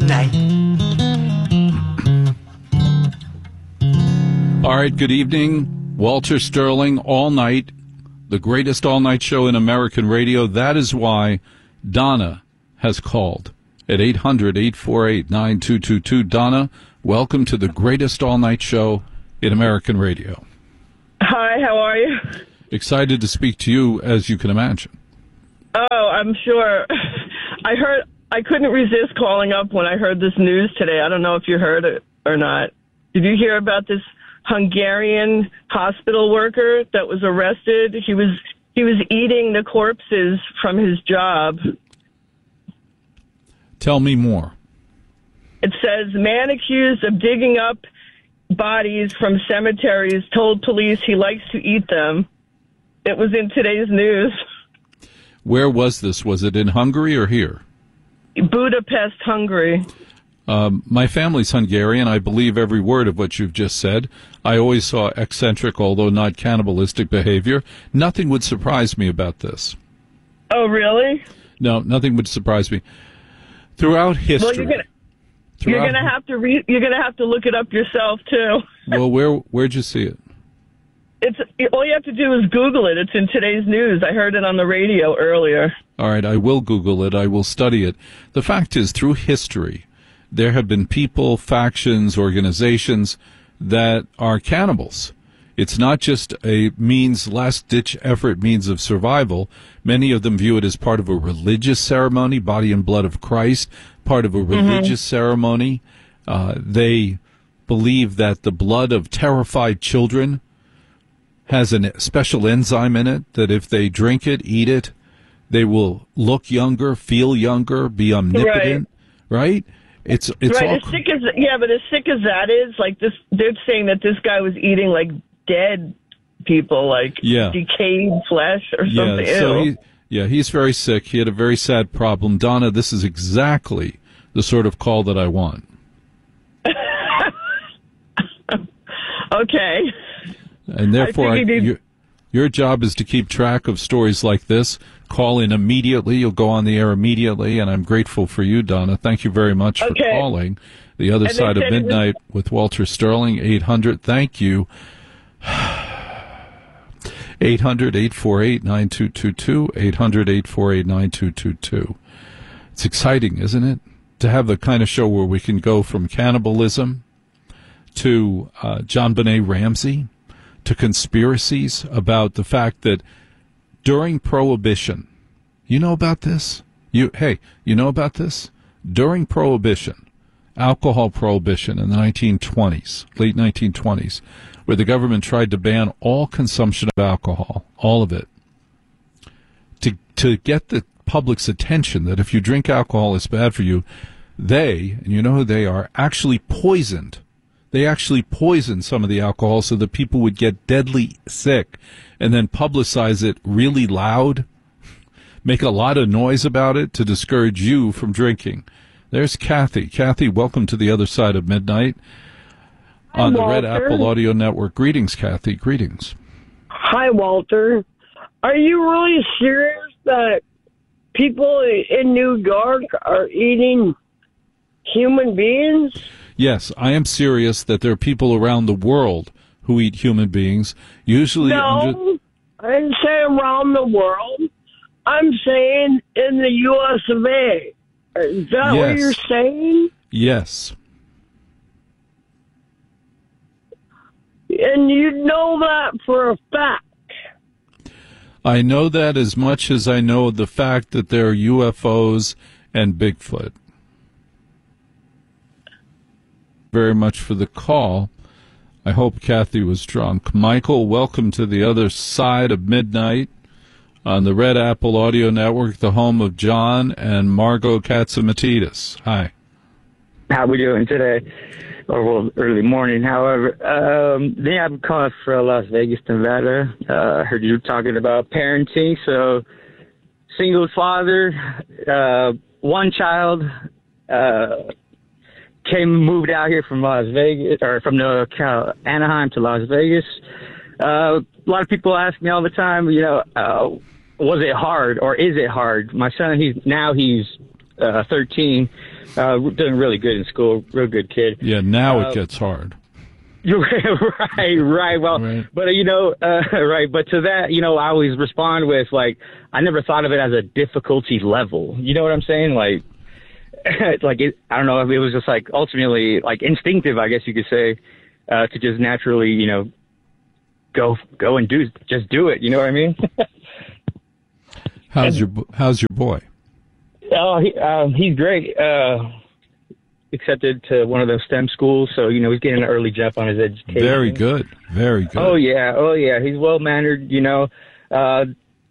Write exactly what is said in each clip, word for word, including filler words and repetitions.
midnight. All right, good evening. Walter Sterling, All Night, the greatest all-night show in American radio. That is why Donna has called at eight hundred, eight four eight, nine two two two. Donna, welcome to the greatest all-night show in American radio. Hi, how are you? Excited to speak to you, as you can imagine. Oh, I'm sure. I heard. I couldn't resist calling up when I heard this news today. I don't know if you heard it or not. Did you hear about this Hungarian hospital worker that was arrested? He was he was eating the corpses from his job. Tell me more. It says, man accused of digging up bodies from cemeteries told police he likes to eat them. It was in today's news. Where was this? Was it in Hungary or here? Budapest, Hungary. Um, my family's Hungarian. I believe every word of what you've just said. I always saw eccentric, although not cannibalistic, behavior. Nothing would surprise me about this. Oh, really? No, nothing would surprise me. Throughout history, well, you're gonna, throughout, you're gonna have to re, you're gonna have to look it up yourself too. Well, where where'd you see it? It's all you have to do is Google it. It's in today's news. I heard it on the radio earlier. All right, I will Google it. I will study it. The fact is, through history, there have been people, factions, organizations that are cannibals. It's not just a means, last-ditch effort, means of survival. Many of them view it as part of a religious ceremony, body and blood of Christ, part of a religious mm-hmm. ceremony. Uh, they believe that the blood of terrified children has a special enzyme in it, that if they drink it, eat it, they will look younger, feel younger, be omnipotent, right? right? It's it's right. all As sick as yeah, but as sick as that is, like this, they're saying that this guy was eating like dead people, like yeah. decayed flesh or something. Yeah, so he, yeah, he's very sick. He had a very sad problem. Donna, this is exactly the sort of call that I want. Okay. And therefore, I I, your, your job is to keep track of stories like this. Call in immediately. You'll go on the air immediately, and I'm grateful for you, Donna. Thank you very much for okay. calling. The Other and Side of Midnight was- with Walter Sterling, eight hundred. Thank you. eight hundred, eight four eight, nine two two two, eight hundred, eight four eight, nine two two two. It's exciting, isn't it, to have the kind of show where we can go from cannibalism to uh, John Benet Ramsey, to conspiracies about the fact that during Prohibition, you know about this? You hey, you know about this? During Prohibition, alcohol prohibition in the nineteen twenties, late nineteen twenties, where the government tried to ban all consumption of alcohol, all of it, to to get the public's attention that if you drink alcohol, it's bad for you. They, and you know who they are, actually poisoned. They actually poisoned some of the alcohol so that people would get deadly sick, and then publicize it really loud, make a lot of noise about it to discourage you from drinking. There's Kathy. Kathy, welcome to the Other Side of Midnight on the Red Apple Audio Network. Greetings, Kathy. Greetings. Hi, Walter. Are you really serious that people in New York are eating human beings? Yes, I am serious that there are people around the world who eat human beings. Usually, no, just... I didn't say around the world. I'm saying in the U S of A. Is that yes. what you're saying? Yes. And you know that for a fact. I know that as much as I know the fact that there are U F Os and Bigfoot. Very much for the call. I hope Kathy was drunk. Michael, welcome to the Other Side of Midnight on the Red Apple Audio Network, the home of John and Margot Katzimatidis. Hi. How we doing today? Or well, early morning, however. Um, yeah, I'm calling from Las Vegas, Nevada. I uh, heard you talking about parenting. So, single father, uh, one child, uh, came moved out here from Las Vegas, or from the Cal- Anaheim to Las Vegas. Uh, a lot of people ask me all the time, you know, uh, was it hard or is it hard? My son, he's now he's uh, thirteen. Uh, doing really good in school, real good kid. Yeah, now uh, it gets hard. right, right. Well, right. but uh, you know, uh, right. But to that, you know, I always respond with like, I never thought of it as a difficulty level. You know what I'm saying? Like, it's like it, I don't know. It was just like ultimately like instinctive, I guess you could say, uh, to just naturally, you know, go go and do just do it. You know what I mean? How's your How's your boy? Oh, he, um, he's great. Uh, accepted to one of those STEM schools, so you know he's getting an early jump on his education. Very good, very good. Oh yeah, oh yeah, he's well mannered. You know, uh,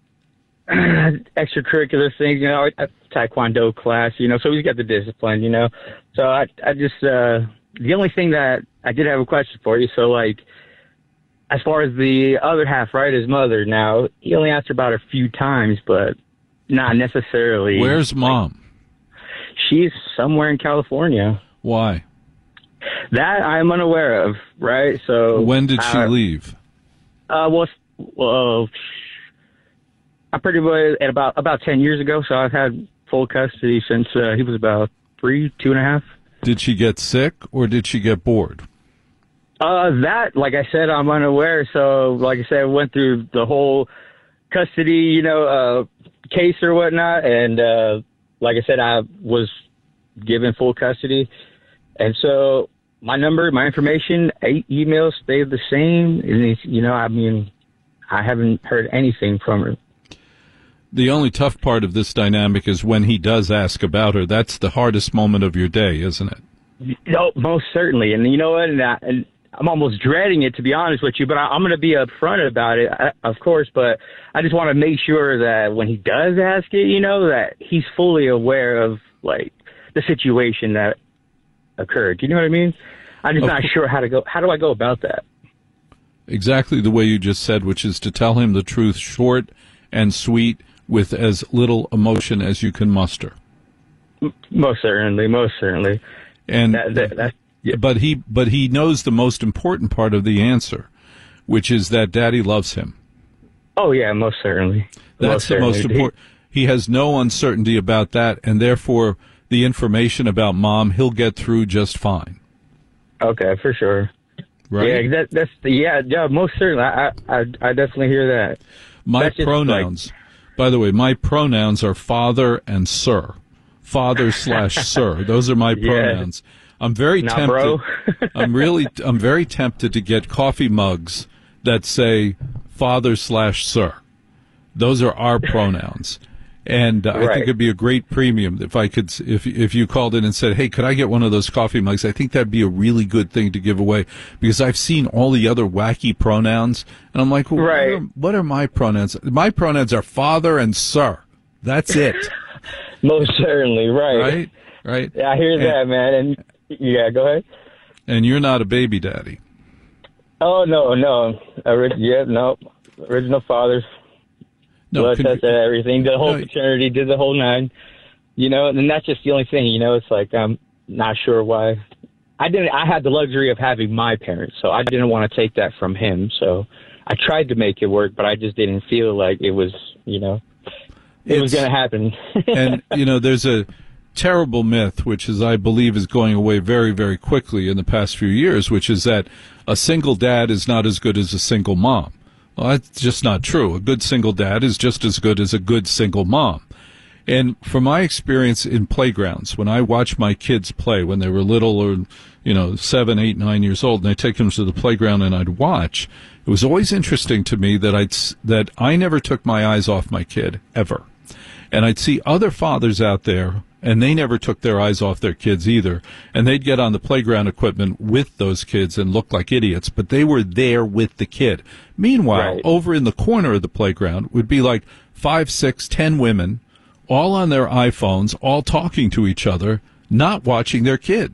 extracurricular things. You know, a taekwondo class. You know, so he's got the discipline. You know, so I, I just uh, the only thing that I did have a question for you. So like, as far as the other half, right, his mother. Now he only asked her about her a few times, but not necessarily. Where's mom? She's somewhere in California. Why? That I'm unaware of, right? So when did she uh, leave? Uh, well, well, I pretty much at about about ten years ago. So I've had full custody since uh, he was about three, two and a half. Did she get sick or did she get bored? Uh, that, like I said, I'm unaware. So, like I said, I went through the whole custody, you know, uh, case or whatnot, and. Uh, Like I said, I was given full custody. And so my number, my information, eight emails stayed the same. And, you know, I mean, I haven't heard anything from her. The only tough part of this dynamic is when he does ask about her. That's the hardest moment of your day, isn't it? No, most certainly. And you know what? And, I, and I'm almost dreading it, to be honest with you, but I, I'm going to be upfront about it, I, of course. But I just want to make sure that when he does ask it, you know, that he's fully aware of, like, the situation that occurred. Do you know what I mean? I'm just of not course. sure how to go. How do I go about that? Exactly the way you just said, which is to tell him the truth short and sweet with as little emotion as you can muster. Most certainly, most certainly. And that, that, that's Yeah. But he but he knows the most important part of the answer, which is that Daddy loves him. Oh, yeah, most certainly. That's most the certainly. most important. He has no uncertainty about that, and therefore the information about Mom he'll get through just fine. Okay, for sure. Right? Yeah, that, that's the, yeah, yeah, most certainly. I, I, I definitely hear that. My That's just pronouns, like, by the way, my pronouns are father and sir. Father slash sir. Those are my Yeah. pronouns. I'm very Nah, tempted. bro. I'm really, I'm very tempted to get coffee mugs that say father slash sir. Those are our pronouns. And uh, I Right. think it'd be a great premium if I could, if if you called in and said, "Hey, could I get one of those coffee mugs?" I think that'd be a really good thing to give away because I've seen all the other wacky pronouns, and I'm like, well, Right. what, are, what are my pronouns? My pronouns are father and sir. That's it, Most certainly, right. right? Right? Yeah, I hear And- that, man. And yeah, go ahead. And you're not a baby daddy. Oh, no, no. Ori- yeah, no. Original fathers. No, Blood con- test and everything. Did the whole No. fraternity, did the whole nine. You know, and that's just the only thing, you know, it's like I'm not sure why. I didn't I had the luxury of having my parents, so I didn't want to take that from him. So I tried to make it work, but I just didn't feel like it was, you know, it was It's- going to happen. And, you know, there's a terrible myth, which is, I believe, is going away very, very quickly in the past few years, which is that a single dad is not as good as a single mom. Well, that's just not true. A good single dad is just as good as a good single mom. And from my experience in playgrounds, when I watch my kids play when they were little or, you know, seven, eight, nine years old, and I take them to the playground and I'd watch, it was always interesting to me that I'd, s- that I never took my eyes off my kid, ever. And I'd see other fathers out there, and they never took their eyes off their kids either. And they'd get on the playground equipment with those kids and look like idiots, but they were there with the kid. Meanwhile, Right. over in the corner of the playground would be like five, six, ten women, all on their iPhones, all talking to each other, not watching their kid.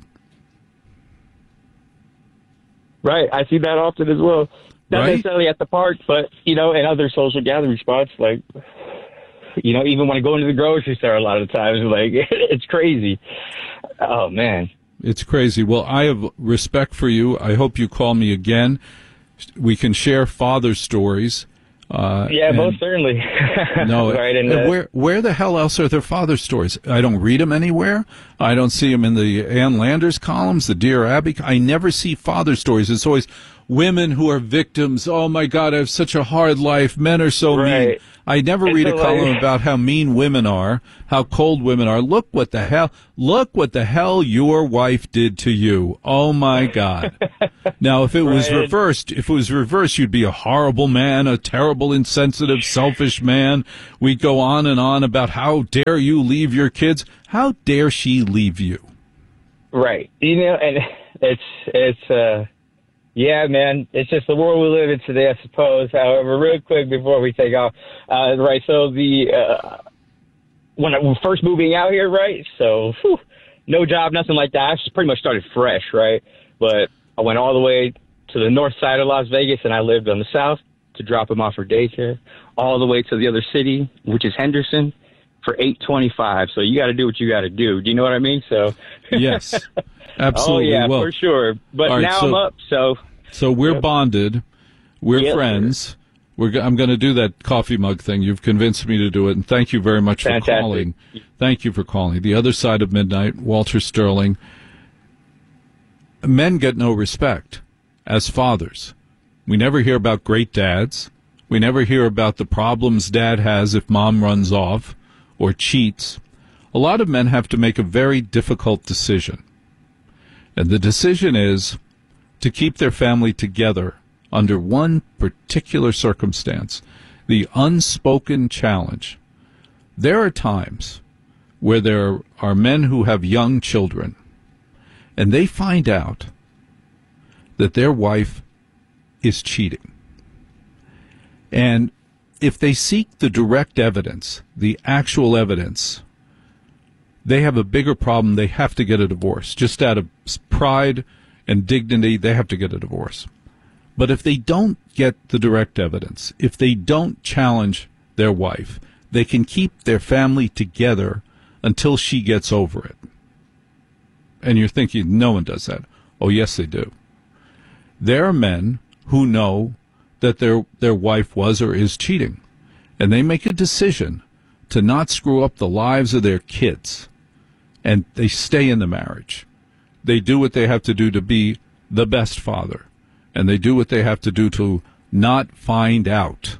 Right. I see that often as well. Not Right? necessarily at the park, but, you know, in other social gathering spots, like, you know, even when I go into the grocery store a lot of times, like, it's crazy. Oh, man. It's crazy. Well, I have respect for you. I hope you call me again. We can share father stories. Uh, Yeah, and- most certainly. No, right. And, and uh, where where the hell else are their father stories? I don't read them anywhere. I don't see them in the Ann Landers columns, the Dear Abby. I never see father stories. It's always women who are victims. Oh my God, I have such a hard life. Men are so mean. Right. I never It's read a so column like- about how mean women are, how cold women are. Look what the hell, look what the hell your wife did to you. Oh my God. Now, if it was Right. reversed, if it was reversed, you'd be a horrible man, a terrible, insensitive, selfish man. We'd go on and on about how dare you leave your kids. How dare she leave you? Right. You know, and it's, it's, uh, yeah, man, it's just the world we live in today, I suppose. However, real quick before we take off, uh, right, so the, uh, when I was first moving out here, right, so whew, no job, nothing like that. I just pretty much started fresh, right, but I went all the way to the north side of Las Vegas, and I lived on the south to drop him off for daycare, all the way to the other city, which is Henderson, for eight twenty-five. So you got to do what you got to do. Do you know what I mean? So Yes, absolutely. oh yeah, well, for sure. But all right, now so- I'm up. So So we're bonded. We're Yes, friends. We're, go- I'm going to do that coffee mug thing. You've convinced me to do it, and thank you very much for Fantastic. calling. Thank you for calling. The Other Side of Midnight, Walter Sterling. Men get no respect as fathers. We never hear about great dads. We never hear about the problems dad has if mom runs off or cheats. A lot of men have to make a very difficult decision. And the decision is to keep their family together under one particular circumstance, the unspoken challenge. There are times where there are men who have young children, and they find out that their wife is cheating. And if they seek the direct evidence, the actual evidence, they have a bigger problem. They have to get a divorce. Just out of pride and dignity, they have to get a divorce. But if they don't get the direct evidence, if they don't challenge their wife, they can keep their family together until she gets over it. And you're thinking, no one does that. Oh, yes, they do. There are men who know that their their wife was or is cheating, and they make a decision to not screw up the lives of their kids, and they stay in the marriage. They do what they have to do to be the best father, and they do what they have to do to not find out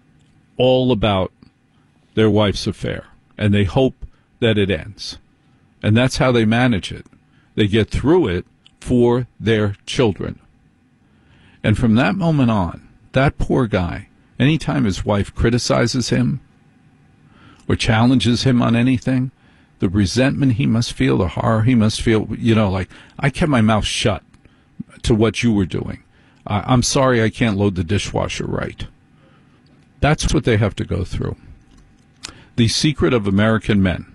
all about their wife's affair, and they hope that it ends. And that's how they manage it. They get through it for their children. And from that moment on, that poor guy, anytime his wife criticizes him or challenges him on anything, the resentment he must feel, the horror he must feel, you know, like, I kept my mouth shut to what you were doing. I, I'm sorry I can't load the dishwasher right. That's what they have to go through. The secret of American men,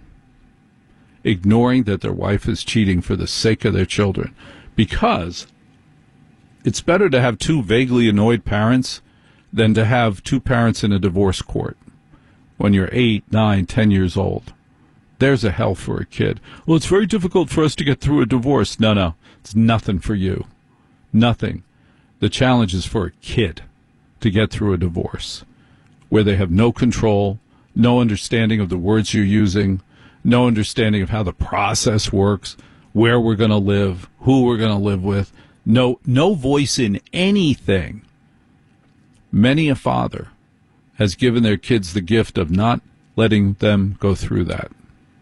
ignoring that their wife is cheating for the sake of their children, because it's better to have two vaguely annoyed parents than to have two parents in a divorce court when you're eight, nine, ten years old. There's a hell for a kid. Well, it's very difficult for us to get through a divorce. No, no, it's nothing for you. Nothing. The challenge is for a kid to get through a divorce where they have no control, no understanding of the words you're using, no understanding of how the process works, where we're going to live, who we're going to live with, no, no voice in anything. Many a father has given their kids the gift of not letting them go through that.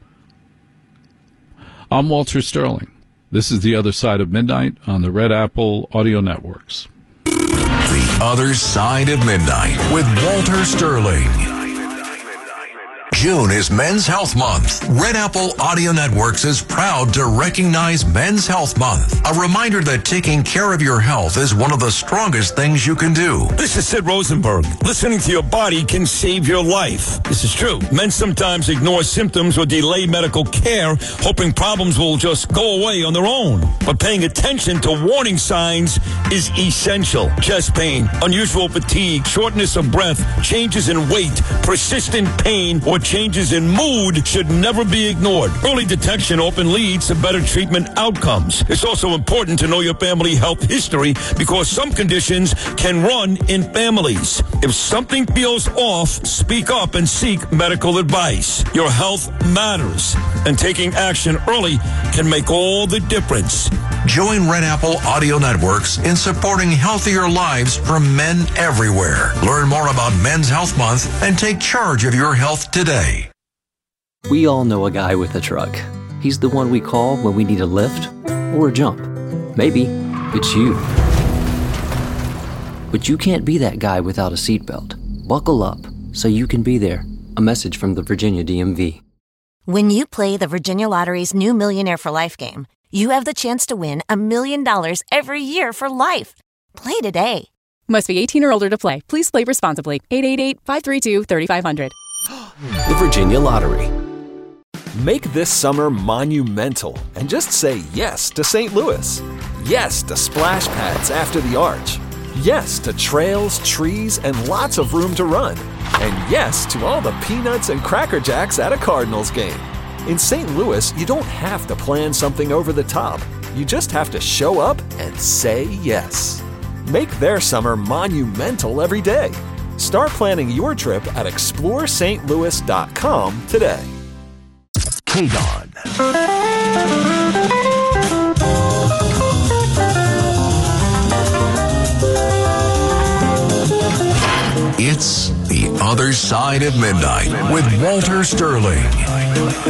I'm Walter Sterling. This is The Other Side of Midnight on the Red Apple Audio Networks. The Other Side of Midnight with Walter Sterling. June is Men's Health Month. Red Apple Audio Networks is proud to recognize Men's Health Month. A reminder that taking care of your health is one of the strongest things you can do. This is Sid Rosenberg. Listening to your body can save your life. This is true. Men sometimes ignore symptoms or delay medical care, hoping problems will just go away on their own. But paying attention to warning signs is essential. Chest pain, unusual fatigue, shortness of breath, changes in weight, persistent pain, or changes in mood should never be ignored. Early detection often leads to better treatment outcomes. It's also important to know your family health history because some conditions can run in families. If something feels off, speak up and seek medical advice. Your health matters, and taking action early can make all the difference. Join Red Apple Audio Networks in supporting healthier lives for men everywhere. Learn more about Men's Health Month and take charge of your health today. We all know a guy with a truck. He's the one we call when we need a lift or a jump. Maybe it's you. But you can't be that guy without a seatbelt. Buckle up so you can be there. A message from the Virginia D M V. When you play the Virginia Lottery's new Millionaire for Life game, you have the chance to win a million dollars every year for life. Play today. Must be eighteen or older to play. Please play responsibly. eight eight eight, five three two, three five zero zero. The Virginia Lottery. Make this summer monumental and just say yes to Saint Louis. Yes to splash pads after the arch. Yes to trails, trees, and lots of room to run. And yes to all the peanuts and Cracker Jacks at a Cardinals game. In Saint Louis, you don't have to plan something over the top. You just have to show up and say yes. Make their summer monumental every day. Start planning your trip at explore st louis dot com today. K D O N. It's The Other Side of Midnight with Walter Sterling.